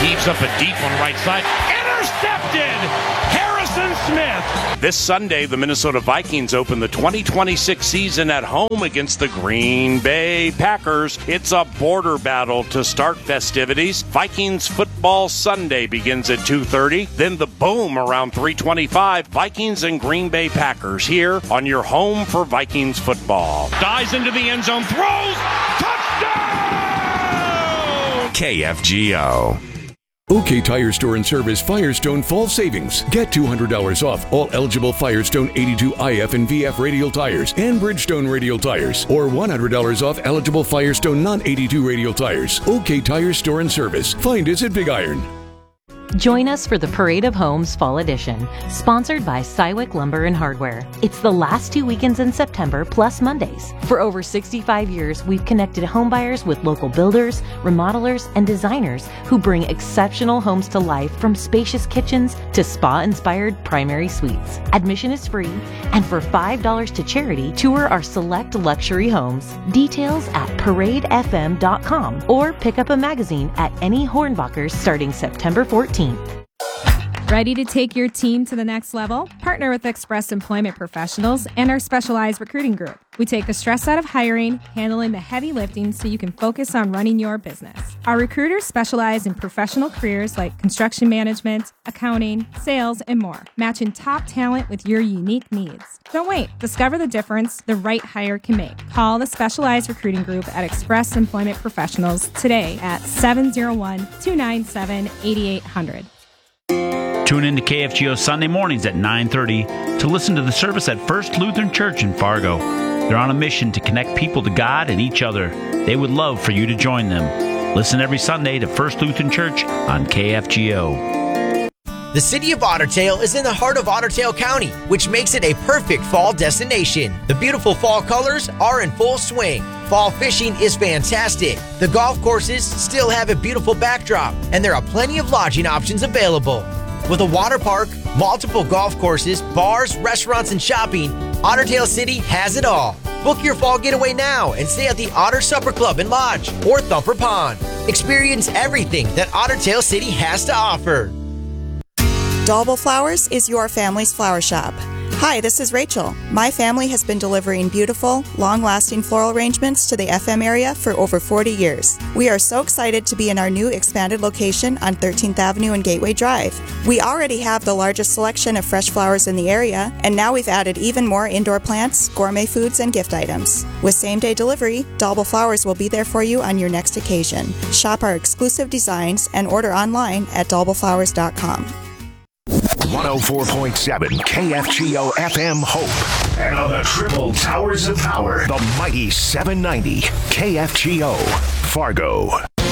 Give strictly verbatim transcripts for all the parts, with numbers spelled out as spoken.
Heaves up a deep one right side. Intercepted! Harrison Smith! This Sunday, the Minnesota Vikings open the twenty twenty-six season at home against the Green Bay Packers. It's a border battle to start festivities. Vikings Football Sunday begins at two thirty. Then the boom around three twenty-five. Vikings and Green Bay Packers here on your home for Vikings football. Dives into the end zone. Throws! Touchdown! K F G O. OK Tire Store and Service Firestone Fall Savings. Get two hundred dollars off all eligible Firestone eighty-two I F and V F radial tires and Bridgestone radial tires, or one hundred dollars off eligible Firestone non eighty-two radial tires. OK Tire Store and Service. Find us at Big Iron. Join us for the Parade of Homes Fall Edition, sponsored by Cywick Lumber and Hardware. It's the last two weekends in September, plus Mondays. For over sixty-five years, we've connected homebuyers with local builders, remodelers, and designers who bring exceptional homes to life, from spacious kitchens to spa-inspired primary suites. Admission is free, and for five dollars to charity, tour our select luxury homes. Details at parade f m dot com or pick up a magazine at any Hornbachers starting September fourteenth. Ready to take your team to the next level? Partner with Express Employment Professionals and our specialized recruiting group. We take the stress out of hiring, handling the heavy lifting so you can focus on running your business. Our recruiters specialize in professional careers like construction management, accounting, sales, and more, matching top talent with your unique needs. Don't wait. Discover the difference the right hire can make. Call the specialized recruiting group at Express Employment Professionals today at seven oh one, two nine seven, eight eight hundred. Tune in to K F G O Sunday mornings at nine thirty to listen to the service at First Lutheran Church in Fargo. They're on a mission to connect people to God and each other. They would love for you to join them. Listen every Sunday to First Lutheran Church on K F G O. The city of Otter Tail is in the heart of Otter Tail County, which makes it a perfect fall destination. The beautiful fall colors are in full swing. Fall fishing is fantastic. The golf courses still have a beautiful backdrop, and there are plenty of lodging options available. With a water park, multiple golf courses, bars, restaurants, and shopping, Otter Tail City has it all. Book your fall getaway now and stay at the Otter Supper Club and Lodge or Thumper Pond. Experience everything that Otter Tail City has to offer. Dalbel Flowers is your family's flower shop. Hi, this is Rachel. My family has been delivering beautiful, long-lasting floral arrangements to the F M area for over forty years. We are so excited to be in our new expanded location on thirteenth Avenue and Gateway Drive. We already have the largest selection of fresh flowers in the area, and now we've added even more indoor plants, gourmet foods, and gift items. With same-day delivery, Dalbel Flowers will be there for you on your next occasion. Shop our exclusive designs and order online at dalbel flowers dot com. one oh four point seven K F G O F M Hope. And on the triple towers of power, the mighty seven ninety K F G O Fargo.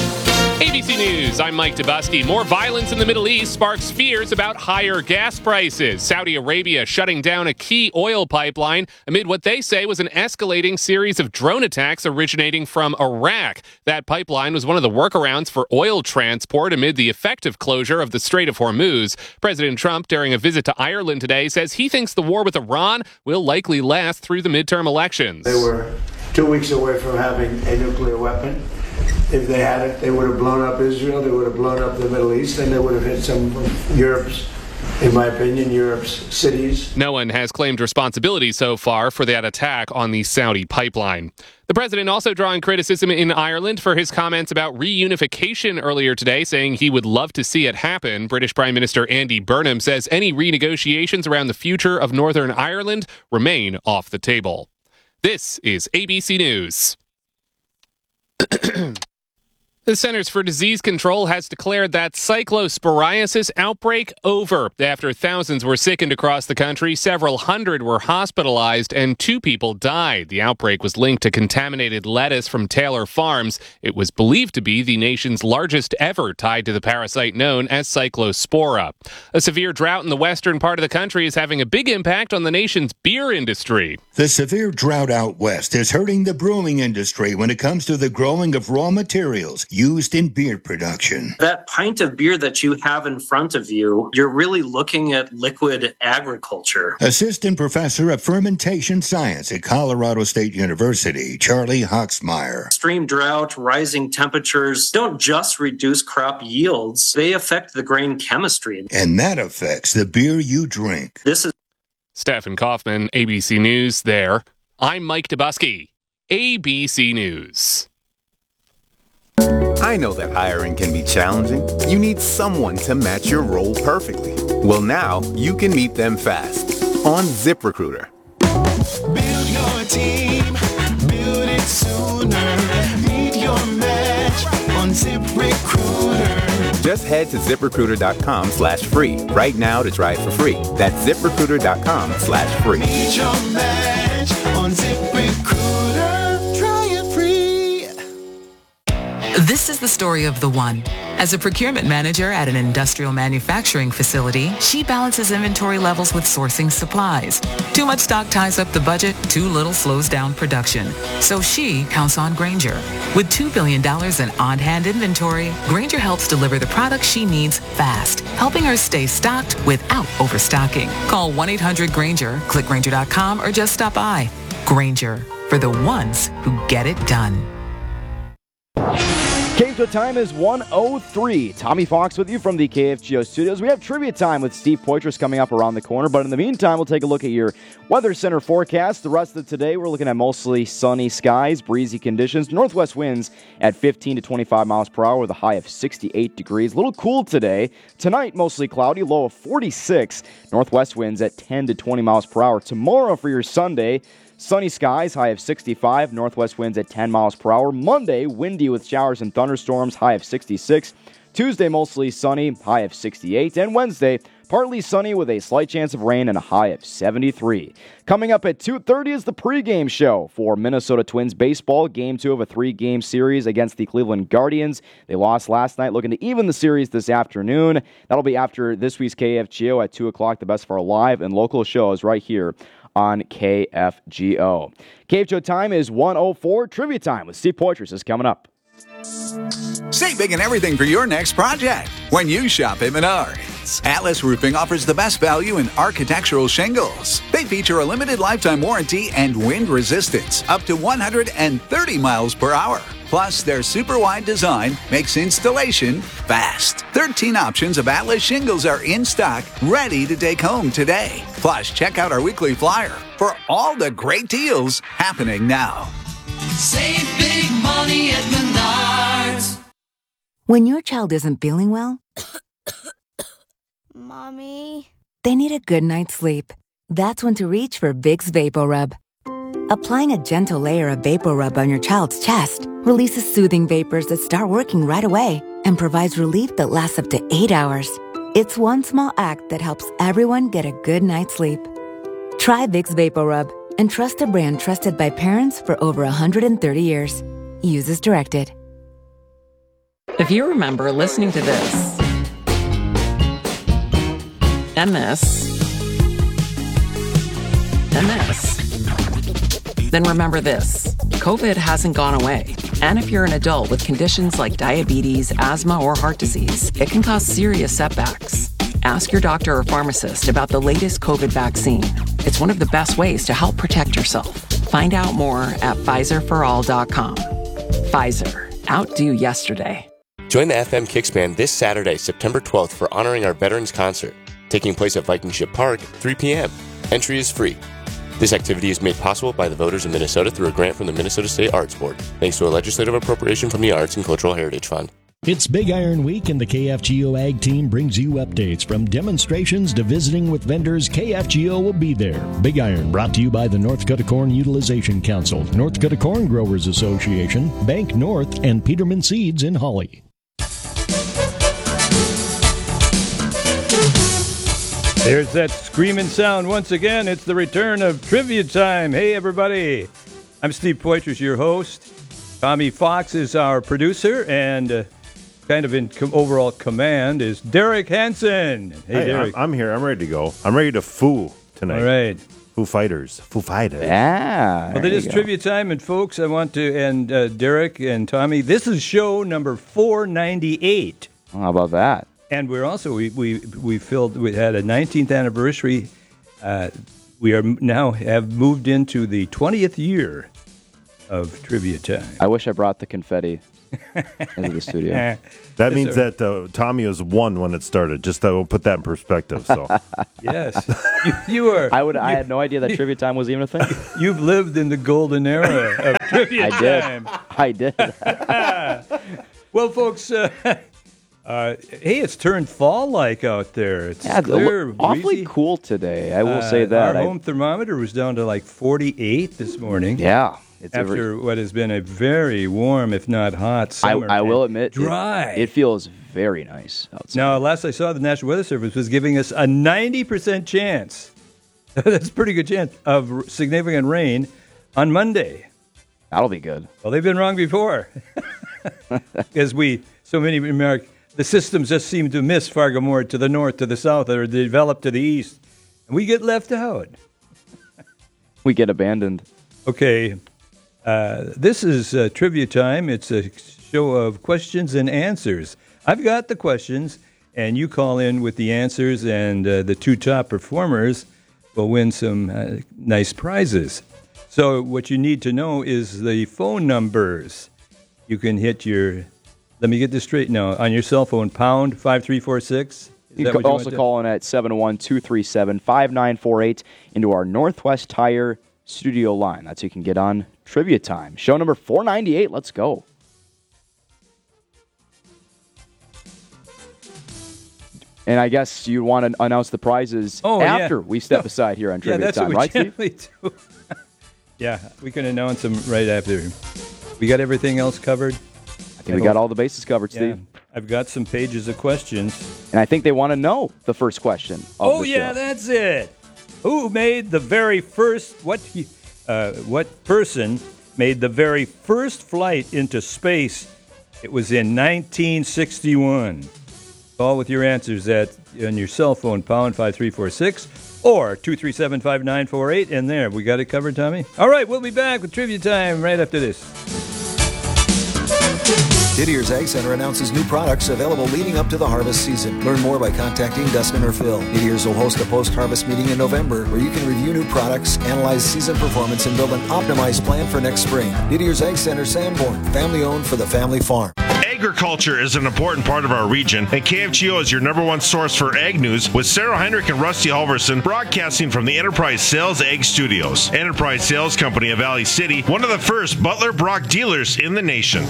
A B C News, I'm Mike Dubusky. More violence in the Middle East sparks fears about higher gas prices. Saudi Arabia shutting down a key oil pipeline amid what they say was an escalating series of drone attacks originating from Iraq. That pipeline was one of the workarounds for oil transport amid the effective closure of the Strait of Hormuz. President Trump, during a visit to Ireland today, says he thinks the war with Iran will likely last through the midterm elections. They were two weeks away from having a nuclear weapon. If they had it, they would have blown up Israel, they would have blown up the Middle East, and they would have hit some of Europe's, in my opinion, Europe's cities. No one has claimed responsibility so far for that attack on the Saudi pipeline. The president also drawing criticism in Ireland for his comments about reunification earlier today, saying he would love to see it happen. British Prime Minister Andy Burnham says any renegotiations around the future of Northern Ireland remain off the table. This is A B C News. The Centers for Disease Control has declared that cyclosporiasis outbreak over. After thousands were sickened across the country, several hundred were hospitalized and two people died. The outbreak was linked to contaminated lettuce from Taylor Farms. It was believed to be the nation's largest ever tied to the parasite known as Cyclospora. A severe drought in the western part of the country is having a big impact on the nation's beer industry. The severe drought out west is hurting the brewing industry when it comes to the growing of raw materials used in beer production. That pint of beer that you have in front of you, you're really looking at liquid agriculture. Assistant Professor of Fermentation Science at Colorado State University, Charlie Hoxmeyer. Extreme drought, rising temperatures don't just reduce crop yields, they affect the grain chemistry. And that affects the beer you drink. This is Stephen Kaufman, A B C News there. I'm Mike Dubusky, A B C News. I know that hiring can be challenging. You need someone to match your role perfectly. Well, now you can meet them fast on ZipRecruiter. Build your team, build it sooner. Meet your match on ZipRecruiter. Just head to ZipRecruiter.com slash free right now to try it for free. That's ZipRecruiter.com slash free. Meet your match on ZipRecruiter. Try it free. This is the story of the one. As a procurement manager at an industrial manufacturing facility, she balances inventory levels with sourcing supplies. Too much stock ties up the budget, too little slows down production. So she counts on Grainger. With two billion dollars in on-hand inventory, Grainger helps deliver the products she needs fast, helping her stay stocked without overstocking. Call one eight hundred Grainger, click Grainger dot com, or just stop by. Grainger, for the ones who get it done. K F G O time is one oh three. Tommy Fox with you from the K F G O studios. We have trivia time with Steve Poitras coming up around the corner, but in the meantime, we'll take a look at your Weather Center forecast. The rest of today, we're looking at mostly sunny skies, breezy conditions, northwest winds at fifteen to twenty-five miles per hour with a high of sixty-eight degrees. A little cool today. Tonight, mostly cloudy, low of forty-six. Northwest winds at ten to twenty miles per hour. Tomorrow for your Sunday, sunny skies, high of sixty-five, northwest winds at ten miles per hour. Monday, windy with showers and thunderstorms, high of sixty-six. Tuesday, mostly sunny, high of sixty-eight. And Wednesday, partly sunny with a slight chance of rain and a high of seventy-three. Coming up at two thirty is the pregame show for Minnesota Twins baseball. Game two of a three-game series against the Cleveland Guardians. They lost last night, looking to even the series this afternoon. That'll be after this week's K F G O at two o'clock, the best of our live and local shows right here on K F G O. K F G O time is one oh four. Trivia time with Steve Poitras is coming up. Save big and everything for your next project when you shop at Menards. Atlas Roofing offers the best value in architectural shingles. They feature a limited lifetime warranty and wind resistance up to one hundred thirty miles per hour. Plus, their super wide design makes installation fast. thirteen options of Atlas shingles are in stock, ready to take home today. Plus, check out our weekly flyer for all the great deals happening now. Save big money at Menards. When your child isn't feeling well, Mommy, they need a good night's sleep. That's when to reach for Vicks VapoRub. Applying a gentle layer of VapoRub on your child's chest releases soothing vapors that start working right away and provides relief that lasts up to eight hours. It's one small act that helps everyone get a good night's sleep. Try Vicks VapoRub and trust a brand trusted by parents for over one hundred thirty years. Use as directed. If you remember listening to this, and this, and this, then remember this. COVID hasn't gone away. And if you're an adult with conditions like diabetes, asthma, or heart disease, it can cause serious setbacks. Ask your doctor or pharmacist about the latest COVID vaccine. It's one of the best ways to help protect yourself. Find out more at Pfizer for all dot com. Pfizer. Outdo yesterday. Join the F M Kicks Band this Saturday, September twelfth for Honoring Our Veterans Concert, taking place at Viking Ship Park at three p.m. Entry is free. This activity is made possible by the voters of Minnesota through a grant from the Minnesota State Arts Board, thanks to a legislative appropriation from the Arts and Cultural Heritage Fund. It's Big Iron Week, and the K F G O Ag team brings you updates from demonstrations to visiting with vendors. K F G O will be there. Big Iron, brought to you by the North Dakota Corn Utilization Council, North Dakota Corn Growers Association, Bank North, and Peterman Seeds in Holly. There's that screaming sound once again. It's the return of Trivia Time. Hey, everybody. I'm Steve Poitras, your host. Tommy Fox is our producer, and uh, kind of in com- overall command is Derek Hansen. Hey, hey Derek. I'm, I'm here. I'm ready to go. I'm ready to fool tonight. All right. Foo Fighters. Foo Fighters. Yeah. Well, it is trivia time, and folks, I want to, and uh, Derek and Tommy, this is show number four ninety-eight. How about that? And we're also, we we, we filled, we had a nineteenth anniversary. Uh, we are now have moved into the twentieth year of trivia time. I wish I brought the confetti into the studio. That Yes, means sir. that uh, Tommy was one when it started. Just to put that in perspective. So Yes. you, you are. I would. I you- had no idea that trivia time was even a thing. You've lived in the golden era of trivia I did. time. I did. Well, folks, uh, uh, hey, it's turned fall-like out there. It's Yeah, clear, awfully breezy. cool today. I will Uh, say that. Our I- home thermometer was down to like forty-eight this morning. Yeah, it's a after what has been a very warm, if not hot, I, summer. I will and admit, it- dry. It, feels very nice outside. Now, last I saw, the National Weather Service was giving us a ninety percent chance. That's a pretty good chance of r- significant rain on Monday. That'll be good. Well, they've been wrong before, because we so many American the systems just seem to miss Fargo more to the north, to the south, or develop to the east, and we get left out. We get abandoned. Okay, uh, this is uh, trivia time. It's a show of questions and answers. I've got the questions, and you call in with the answers, and uh, the two top performers will win some uh, nice prizes. So what you need to know is the phone numbers. You can hit your, let me get this straight now, on your cell phone, pound five three four six. You can also call in at seven one, two three seven, five nine four eight into our Northwest Tire studio line. That's how you can get on Trivia Time. Show number four ninety-eight. Let's go. And I guess you want to announce the prizes Oh, after yeah. we step aside here on Yeah, Trivia that's Time, what we right, Steve? generally do. Yeah, we can announce them right after. We got everything else covered? I think we got all the bases covered, Steve. Yeah, I've got some pages of questions. And I think they want to know the first question of Oh, the yeah, show. that's it. Who made the very first, what, uh, what person made the very first flight into space? It was in nineteen sixty-one. Call with your answers at on your cell phone, pound five three four six, or two three seven, five nine four eight. And there, we got it covered, Tommy? All right, we'll be back with Trivia Time right after this. Didier's Ag Center announces new products available leading up to the harvest season. Learn more by contacting Dustin or Phil. Didier's will host a post-harvest meeting in November where you can review new products, analyze season performance, and build an optimized plan for next spring. Didier's Ag Center, Sanborn, family-owned for the family farm. Agriculture is an important part of our region, and K F G O is your number one source for ag news with Sarah Heinrich and Rusty Halverson broadcasting from the Enterprise Sales Ag Studios. Enterprise Sales Company of Valley City, one of the first Butler Brock dealers in the nation.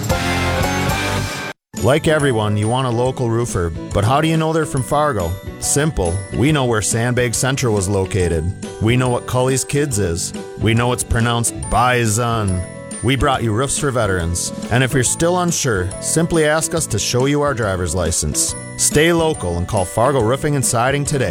Like everyone, you want a local roofer, but how do you know they're from Fargo? Simple. We know where Sandbag Central was located. We know what Cully's Kids is. We know it's pronounced Bison. We brought you Roofs for Veterans. And if you're still unsure, simply ask us to show you our driver's license. Stay local and call Fargo Roofing and Siding today.